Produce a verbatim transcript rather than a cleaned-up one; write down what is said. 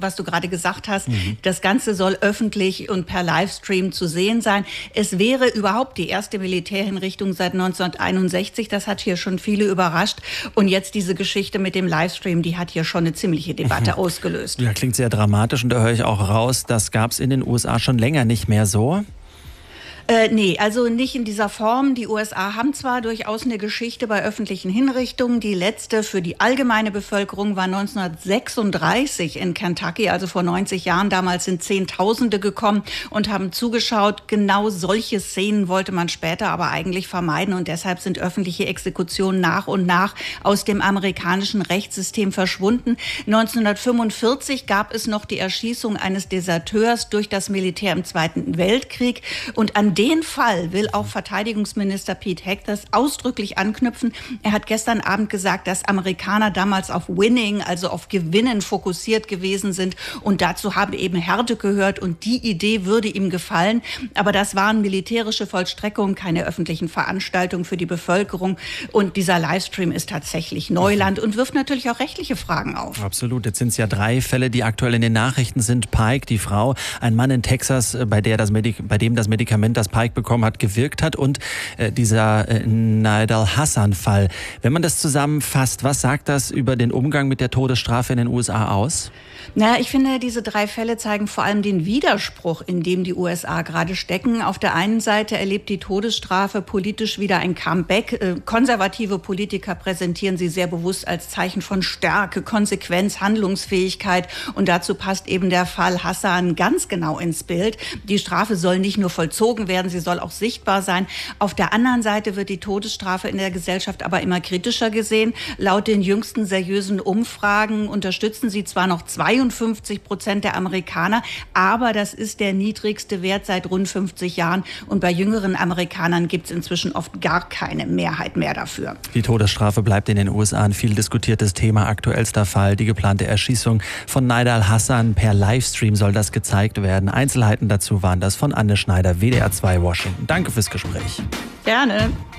was du gerade gesagt hast. Mhm. Das Ganze soll öffentlich und per Livestream zu sehen sein. Es wäre überhaupt die erste Militärhinrichtung seit neunzehnhunderteinundsechzig. Das hat hier schon viele überrascht. Und jetzt diese Geschichte mit dem Livestream, die hat hier schon eine ziemliche Debatte mhm. ausgelöst. Ja, klingt sehr dramatisch und da höre ich auch raus, das gab es in den U S A schon länger nicht mehr so. Äh, nee, also nicht in dieser Form. Die U S A haben zwar durchaus eine Geschichte bei öffentlichen Hinrichtungen. Die letzte für die allgemeine Bevölkerung war neunzehnhundertsechsunddreißig in Kentucky, also vor neunzig Jahren. Damals sind Zehntausende gekommen und haben zugeschaut. Genau solche Szenen wollte man später aber eigentlich vermeiden. Und deshalb sind öffentliche Exekutionen nach und nach aus dem amerikanischen Rechtssystem verschwunden. neunzehnhundertfünfundvierzig gab es noch die Erschießung eines Deserteurs durch das Militär im Zweiten Weltkrieg. Und an den Fall will auch Verteidigungsminister Pete Hegseth ausdrücklich anknüpfen. Er hat gestern Abend gesagt, dass Amerikaner damals auf Winning, also auf Gewinnen fokussiert gewesen sind. Und dazu habe eben Härte gehört und die Idee würde ihm gefallen. Aber das waren militärische Vollstreckungen, keine öffentlichen Veranstaltungen für die Bevölkerung. Und dieser Livestream ist tatsächlich Neuland und wirft natürlich auch rechtliche Fragen auf. Absolut. Jetzt sind es ja drei Fälle, die aktuell in den Nachrichten sind. Pike, die Frau, ein Mann in Texas, bei, der das Medik- bei dem das Medikament, das Pike bekommen hat, gewirkt hat und äh, dieser äh, Nidal Hasan-Fall. Wenn man das zusammenfasst, was sagt das über den Umgang mit der Todesstrafe in den U S A aus? Naja, ich finde, diese drei Fälle zeigen vor allem den Widerspruch, in dem die U S A gerade stecken. Auf der einen Seite erlebt die Todesstrafe politisch wieder ein Comeback. Konservative Politiker präsentieren sie sehr bewusst als Zeichen von Stärke, Konsequenz, Handlungsfähigkeit. Und dazu passt eben der Fall Hassan ganz genau ins Bild. Die Strafe soll nicht nur vollzogen werden, sie soll auch sichtbar sein. Auf der anderen Seite wird die Todesstrafe in der Gesellschaft aber immer kritischer gesehen. Laut den jüngsten seriösen Umfragen unterstützen sie zwar noch zweiundfünfzig Prozent der Amerikaner, aber das ist der niedrigste Wert seit rund fünfzig Jahren. Und bei jüngeren Amerikanern gibt es inzwischen oft gar keine Mehrheit mehr dafür. Die Todesstrafe bleibt in den U S A ein viel diskutiertes Thema. Aktuellster Fall, die geplante Erschießung von Nidal Hasan. Per Livestream soll das gezeigt werden. Einzelheiten dazu waren das von Anne Schneider, W D R zwei Washington. Danke fürs Gespräch. Gerne.